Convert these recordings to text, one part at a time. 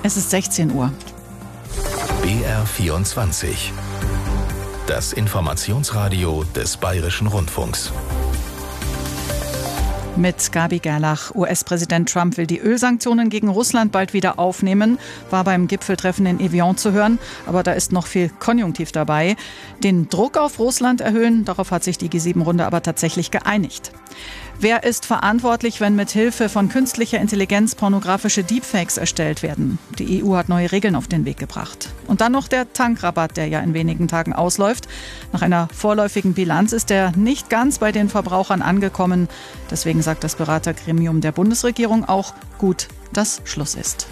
Es ist 16 Uhr. BR24. Das Informationsradio des Bayerischen Rundfunks. Mit Gabi Gerlach. US-Präsident Trump will die Ölsanktionen gegen Russland bald wieder aufnehmen. War beim Gipfeltreffen in Evian zu hören. Aber da ist noch viel Konjunktiv dabei. Den Druck auf Russland erhöhen, darauf hat sich die G7-Runde aber tatsächlich geeinigt. Wer ist verantwortlich, wenn mit Hilfe von künstlicher Intelligenz pornografische Deepfakes erstellt werden? Die EU hat neue Regeln auf den Weg gebracht. Und dann noch der Tankrabatt, der ja in wenigen Tagen ausläuft. Nach einer vorläufigen Bilanz ist er nicht ganz bei den Verbrauchern angekommen. Deswegen sagt das Beratergremium der Bundesregierung auch, gut, dass Schluss ist.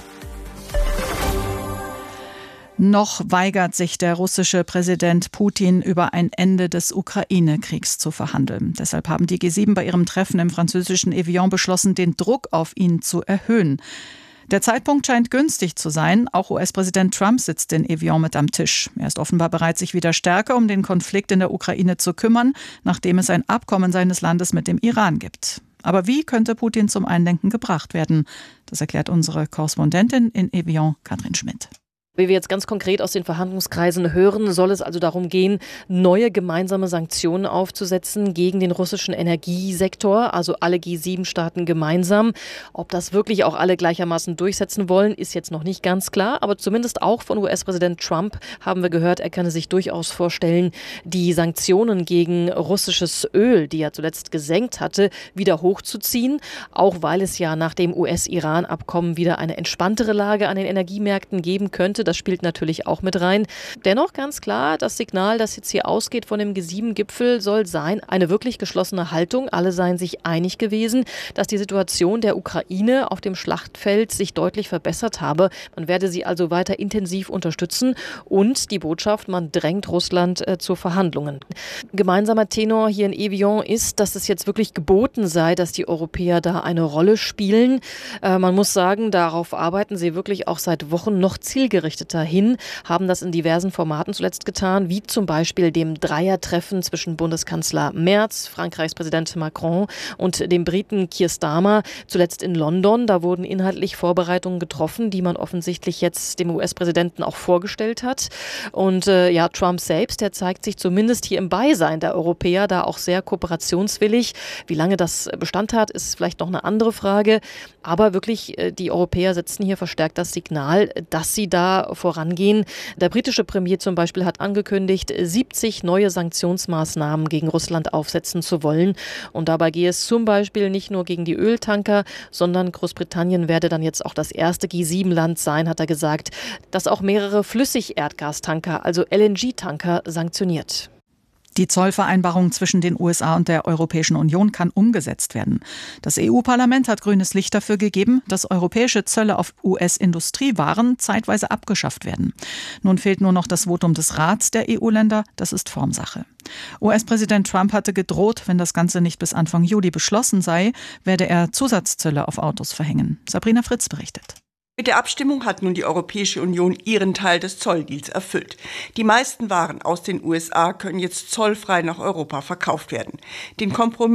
Noch weigert sich der russische Präsident Putin, über ein Ende des Ukraine-Kriegs zu verhandeln. Deshalb haben die G7 bei ihrem Treffen im französischen Evian beschlossen, den Druck auf ihn zu erhöhen. Der Zeitpunkt scheint günstig zu sein. Auch US-Präsident Trump sitzt in Evian mit am Tisch. Er ist offenbar bereit, sich wieder stärker um den Konflikt in der Ukraine zu kümmern, nachdem es ein Abkommen seines Landes mit dem Iran gibt. Aber wie könnte Putin zum Einlenken gebracht werden? Das erklärt unsere Korrespondentin in Evian, Katrin Schmidt. Wie wir jetzt ganz konkret aus den Verhandlungskreisen hören, soll es also darum gehen, neue gemeinsame Sanktionen aufzusetzen gegen den russischen Energiesektor, also alle G7-Staaten gemeinsam. Ob das wirklich auch alle gleichermaßen durchsetzen wollen, ist jetzt noch nicht ganz klar. Aber zumindest auch von US-Präsident Trump haben wir gehört, er könne sich durchaus vorstellen, die Sanktionen gegen russisches Öl, die er zuletzt gesenkt hatte, wieder hochzuziehen. Auch weil es ja nach dem US-Iran-Abkommen wieder eine entspanntere Lage an den Energiemärkten geben könnte. Das spielt natürlich auch mit rein. Dennoch ganz klar, das Signal, das jetzt hier ausgeht von dem G7-Gipfel, soll sein, eine wirklich geschlossene Haltung. Alle seien sich einig gewesen, dass die Situation der Ukraine auf dem Schlachtfeld sich deutlich verbessert habe. Man werde sie also weiter intensiv unterstützen und die Botschaft, man drängt Russland zu Verhandlungen. Gemeinsamer Tenor hier in Evian ist, dass es jetzt wirklich geboten sei, dass die Europäer da eine Rolle spielen. Man muss sagen, darauf arbeiten sie wirklich auch seit Wochen noch zielgerichtet hin, haben das in diversen Formaten zuletzt getan, wie zum Beispiel dem Dreiertreffen zwischen Bundeskanzler Merz, Frankreichs Präsident Macron und dem Briten Keir Starmer, zuletzt in London. Da wurden inhaltlich Vorbereitungen getroffen, die man offensichtlich jetzt dem US-Präsidenten auch vorgestellt hat. Und Trump selbst, der zeigt sich zumindest hier im Beisein der Europäer da auch sehr kooperationswillig. Wie lange das Bestand hat, ist vielleicht noch eine andere Frage. Aber wirklich, die Europäer setzen hier verstärkt das Signal, dass sie da vorangehen. Der britische Premier zum Beispiel hat angekündigt, 70 neue Sanktionsmaßnahmen gegen Russland aufsetzen zu wollen. Und dabei gehe es zum Beispiel nicht nur gegen die Öltanker, sondern Großbritannien werde dann jetzt auch das erste G7-Land sein, hat er gesagt, das auch mehrere Flüssigerdgastanker, also LNG-Tanker, sanktioniert. Die Zollvereinbarung zwischen den USA und der Europäischen Union kann umgesetzt werden. Das EU-Parlament hat grünes Licht dafür gegeben, dass europäische Zölle auf US-Industriewaren zeitweise abgeschafft werden. Nun fehlt nur noch das Votum des Rats der EU-Länder. Das ist Formsache. US-Präsident Trump hatte gedroht, wenn das Ganze nicht bis Anfang Juli beschlossen sei, werde er Zusatzzölle auf Autos verhängen. Sabrina Fritz berichtet. Mit der Abstimmung hat nun die Europäische Union ihren Teil des Zolldeals erfüllt. Die meisten Waren aus den USA können jetzt zollfrei nach Europa verkauft werden. Den Kompromiss